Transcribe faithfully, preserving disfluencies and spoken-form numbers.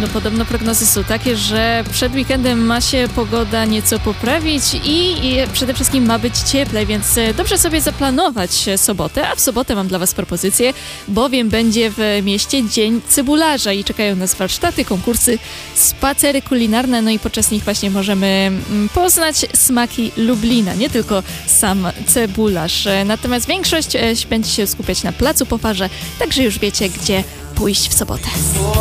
No podobno prognozy są takie, że przed weekendem ma się pogoda nieco poprawić i, i przede wszystkim ma być cieplej, więc dobrze sobie zaplanować sobotę, a w sobotę mam dla Was propozycję, bowiem będzie w mieście Dzień Cebularza i czekają nas warsztaty, konkursy, spacery kulinarne, no i podczas nich właśnie możemy poznać smaki Lublina, nie tylko sam cebularz. Natomiast większość będzie się skupiać na Placu po Farze, także już wiecie, gdzie pójść w sobotę.